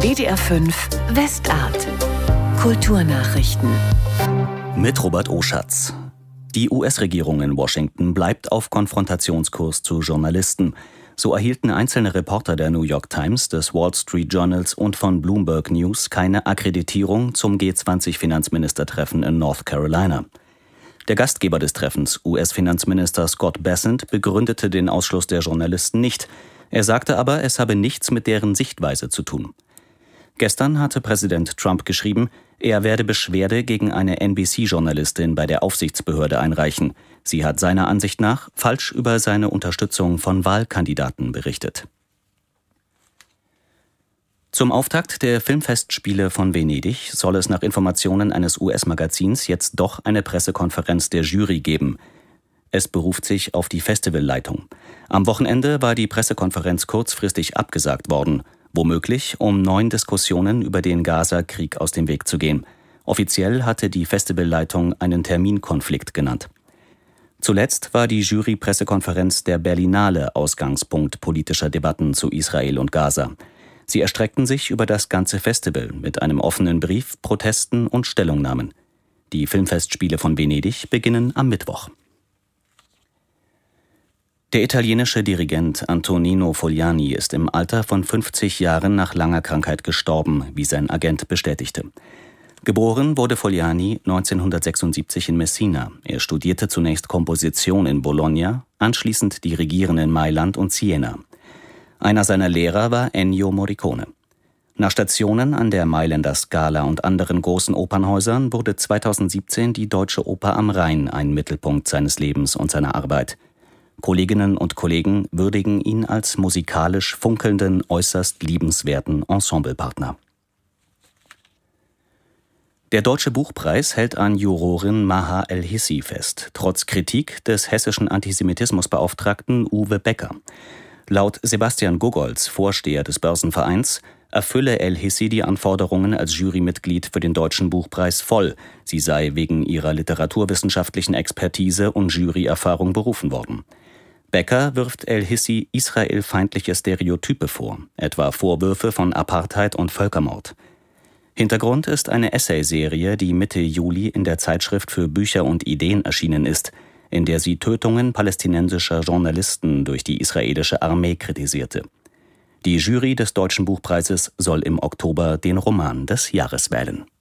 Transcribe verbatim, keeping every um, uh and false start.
B D R fünf Westart. Kulturnachrichten. Mit Robert Oschatz. Die U S-Regierung in Washington bleibt auf Konfrontationskurs zu Journalisten. So erhielten einzelne Reporter der New York Times, des Wall Street Journals und von Bloomberg News keine Akkreditierung zum G zwanzig Finanzministertreffen in North Carolina. Der Gastgeber des Treffens, U S-Finanzminister Scott Bessent, begründete den Ausschluss der Journalisten nicht. Er sagte aber, es habe nichts mit deren Sichtweise zu tun. Gestern hatte Präsident Trump geschrieben, er werde Beschwerde gegen eine N B C-Journalistin bei der Aufsichtsbehörde einreichen. Sie hat seiner Ansicht nach falsch über seine Unterstützung von Wahlkandidaten berichtet. Zum Auftakt der Filmfestspiele von Venedig soll es nach Informationen eines U S-Magazins jetzt doch eine Pressekonferenz der Jury geben. Es beruft sich auf die Festivalleitung. Am Wochenende war die Pressekonferenz kurzfristig abgesagt worden, womöglich um neuen Diskussionen über den Gaza-Krieg aus dem Weg zu gehen. Offiziell hatte die Festivalleitung einen Terminkonflikt genannt. Zuletzt war die Jury-Pressekonferenz der Berlinale Ausgangspunkt politischer Debatten zu Israel und Gaza. Sie erstreckten sich über das ganze Festival mit einem offenen Brief, Protesten und Stellungnahmen. Die Filmfestspiele von Venedig beginnen am Mittwoch. Der italienische Dirigent Antonino Fogliani ist im Alter von fünfzig Jahren nach langer Krankheit gestorben, wie sein Agent bestätigte. Geboren wurde Fogliani neunzehnhundertsechsundsiebzig in Messina. Er studierte zunächst Komposition in Bologna, anschließend Dirigieren in Mailand und Siena. Einer seiner Lehrer war Ennio Morricone. Nach Stationen an der Mailänder Scala und anderen großen Opernhäusern wurde zweitausendsiebzehn die Deutsche Oper am Rhein ein Mittelpunkt seines Lebens und seiner Arbeit. Kolleginnen und Kollegen würdigen ihn als musikalisch funkelnden, äußerst liebenswerten Ensemblepartner. Der Deutsche Buchpreis hält an Jurorin Maha El-Hissi fest, trotz Kritik des hessischen Antisemitismusbeauftragten Uwe Becker. Laut Sebastian Gogolz, Vorsteher des Börsenvereins, erfülle El-Hissi die Anforderungen als Jurymitglied für den Deutschen Buchpreis voll. Sie sei wegen ihrer literaturwissenschaftlichen Expertise und Juryerfahrung berufen worden. Becker wirft El-Hissi israelfeindliche Stereotype vor, etwa Vorwürfe von Apartheid und Völkermord. Hintergrund ist eine Essayserie, die Mitte Juli in der Zeitschrift für Bücher und Ideen erschienen ist, in der sie Tötungen palästinensischer Journalisten durch die israelische Armee kritisierte. Die Jury des Deutschen Buchpreises soll im Oktober den Roman des Jahres wählen.